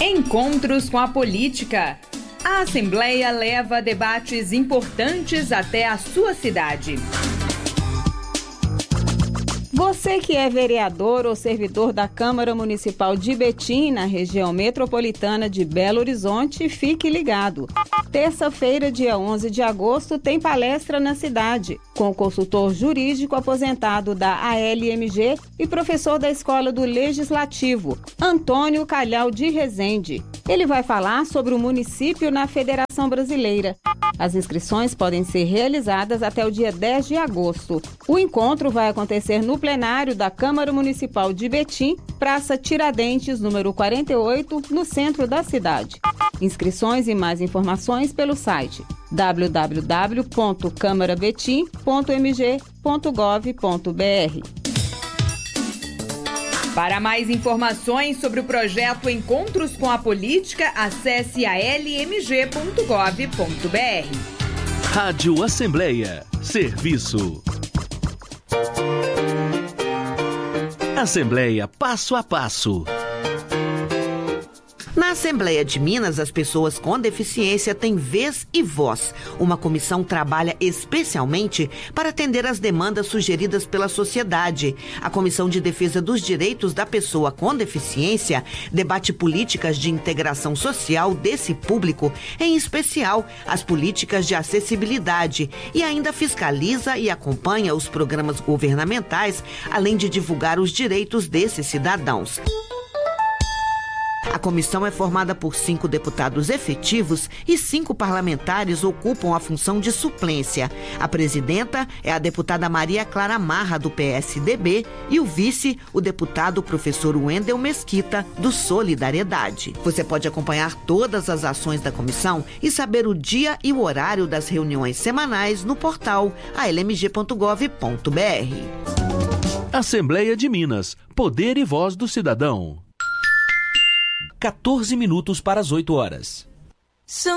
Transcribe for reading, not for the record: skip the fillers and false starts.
Encontros com a política. A Assembleia leva debates importantes até a sua cidade. Você que é vereador ou servidor da Câmara Municipal de Betim, na região metropolitana de Belo Horizonte, fique ligado. Terça-feira, dia 11 de agosto, tem palestra na cidade, com o consultor jurídico aposentado da ALMG e professor da Escola do Legislativo, Antônio Calhau de Rezende. Ele vai falar sobre o município na Federação Brasileira. As inscrições podem ser realizadas até o dia 10 de agosto. O encontro vai acontecer no plenário da Câmara Municipal de Betim, Praça Tiradentes, número 48, no centro da cidade. Inscrições e mais informações pelo site www.camarabetim.mg.gov.br. Para mais informações sobre o projeto Encontros com a Política, acesse almg.gov.br. Rádio Assembleia. Serviço. Assembleia Passo a Passo. Na Assembleia de Minas, as pessoas com deficiência têm vez e voz. Uma comissão trabalha especialmente para atender às demandas sugeridas pela sociedade. A Comissão de Defesa dos Direitos da Pessoa com Deficiência debate políticas de integração social desse público, em especial as políticas de acessibilidade, e ainda fiscaliza e acompanha os programas governamentais, além de divulgar os direitos desses cidadãos. A comissão é formada por 5 deputados efetivos e 5 parlamentares ocupam a função de suplência. A presidenta é a deputada Maria Clara Marra, do PSDB, e o vice, o deputado professor Wendel Mesquita, do Solidariedade. Você pode acompanhar todas as ações da comissão e saber o dia e o horário das reuniões semanais no portal almg.gov.br. Assembleia de Minas. Poder e voz do cidadão. 14 minutos para as 8 horas.